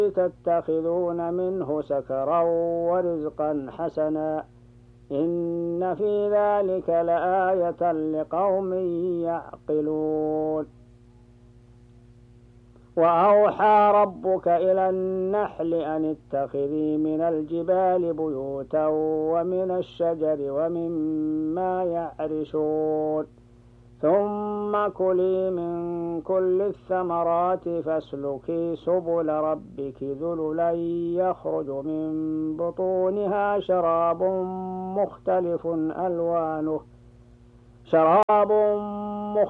تتخذون منه سكرا ورزقا حسنا إن في ذلك لآية لقوم يعقلون. وأوحى ربك إلى النحل أن اتخذي من الجبال بيوتا ومن الشجر ومما يعرشون ثم كلي من كل الثمرات فاسلكي سبل ربك ذللا يخرج من بطونها شراب